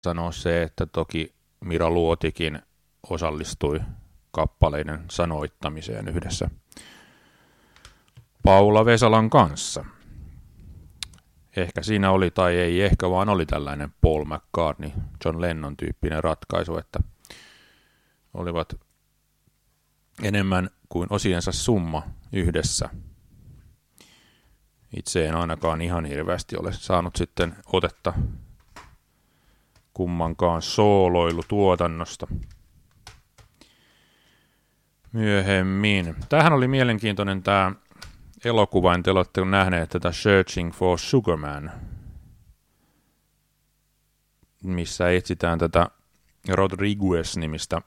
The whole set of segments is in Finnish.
sanoa se, että toki Mira Luotikin osallistui kappaleiden sanoittamiseen yhdessä Paula Vesalan kanssa. Ehkä siinä oli, tai ei ehkä, vaan oli tällainen Paul McCartney, John Lennon tyyppinen ratkaisu, että olivat enemmän kuin osiensa summa yhdessä. Itse en ainakaan ihan hirveästi ole saanut sitten otetta kummankaan sooloilutuotannosta myöhemmin. Tämähän oli mielenkiintoinen tämä elokuva, en te olette nähneet tätä Searching for Sugar Man, missä etsitään tätä Rodriguez-nimistä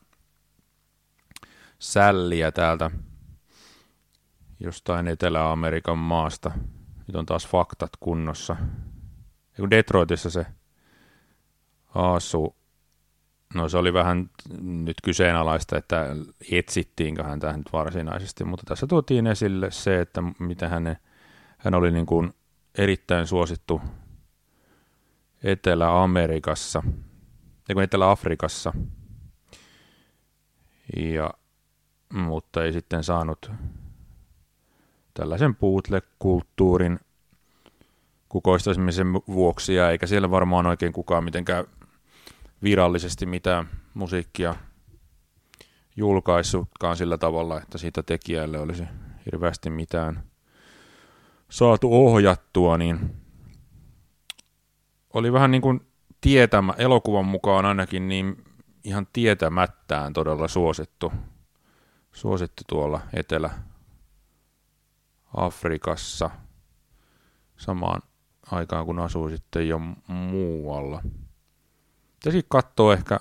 sälliä täältä jostain Etelä-Amerikan maasta. Nyt on taas faktat kunnossa. Ja kun Detroitissa se asuu, no se oli vähän nyt kyseenalaista, että etsittiinköhän tämä nyt varsinaisesti, mutta tässä tuotiin esille se, että miten hän oli niin kuin erittäin suosittu Etelä-Amerikassa, Etelä-Afrikassa, mutta ei sitten saanut tällaisen bootleg-kulttuurin kukoistamisen vuoksi, ja eikä siellä varmaan oikein kukaan mitenkään virallisesti mitään musiikkia julkaissutkaan sillä tavalla, että siitä tekijälle olisi hirveästi mitään saatu ohjattua, niin oli vähän niin kuin elokuvan mukaan ainakin niin ihan tietämättään todella suosittu tuolla Etelä-Afrikassa samaan aikaan, kun asuu sitten jo muualla. Pitäisi katsoa ehkä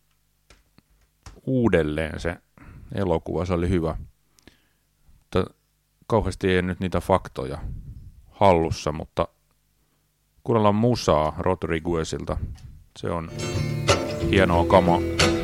uudelleen se elokuva, se oli hyvä. Mutta kauheasti ei nyt niitä faktoja hallussa, mutta kuunnellaan musaa Rodriguezilta. Se on hienoa kamaa.